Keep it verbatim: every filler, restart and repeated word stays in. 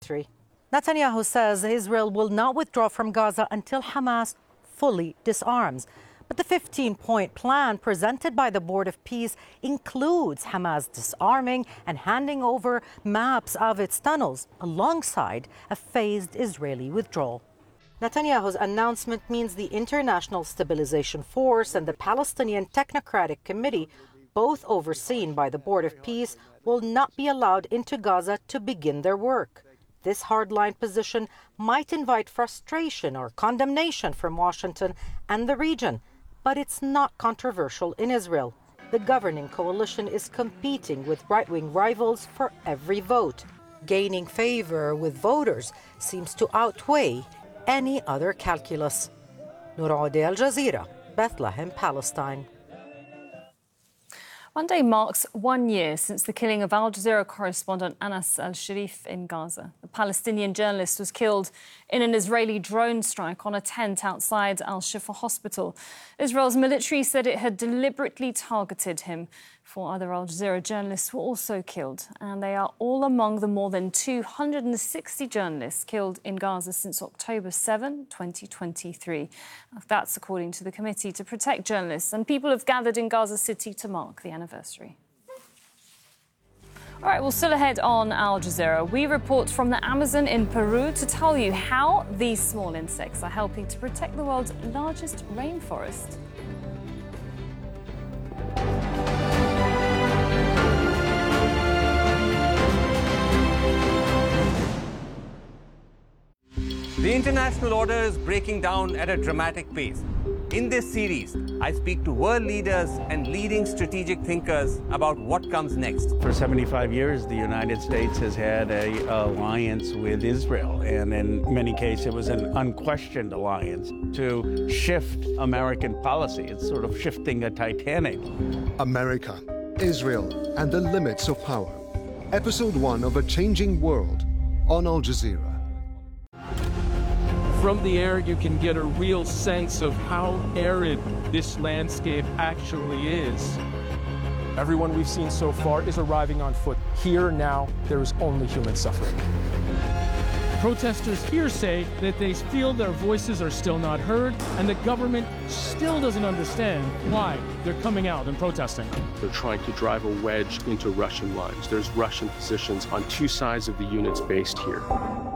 twenty-three. Netanyahu says Israel will not withdraw from Gaza until Hamas fully disarms. But the fifteen-point plan presented by the Board of Peace includes Hamas disarming and handing over maps of its tunnels alongside a phased Israeli withdrawal. Netanyahu's announcement means the International Stabilization Force and the Palestinian Technocratic Committee, both overseen by the Board of Peace, will not be allowed into Gaza to begin their work. This hardline position might invite frustration or condemnation from Washington and the region, but it's not controversial in Israel. The governing coalition is competing with right-wing rivals for every vote. Gaining favor with voters seems to outweigh any other calculus. Noor Odeh, Al Jazeera, Bethlehem, Palestine. Monday marks one year since the killing of Al Jazeera correspondent Anas al-Sharif in Gaza. The Palestinian journalist was killed in an Israeli drone strike on a tent outside Al-Shifa hospital. Israel's military said it had deliberately targeted him. Four other Al Jazeera journalists were also killed, and they are all among the more than two hundred sixty journalists killed in Gaza since October seventh, twenty twenty-three. That's according to the Committee to Protect Journalists, and people have gathered in Gaza City to mark the anniversary. All right, well, still ahead on Al Jazeera, we report from the Amazon in Peru to tell you how these small insects are helping to protect the world's largest rainforest. The international order is breaking down at a dramatic pace. In this series, I speak to world leaders and leading strategic thinkers about what comes next. For seventy-five years, the United States has had an alliance with Israel, and in many cases, it was an unquestioned alliance to shift American policy. It's sort of shifting a Titanic. America, Israel, and the limits of power. Episode one of A Changing World on Al Jazeera. From the air, you can get a real sense of how arid this landscape actually is. Everyone we've seen so far is arriving on foot. Here now, there is only human suffering. Protesters here say that they feel their voices are still not heard, and the government still doesn't understand why they're coming out and protesting. They're trying to drive a wedge into Russian lines. There's Russian positions on two sides of the units based here.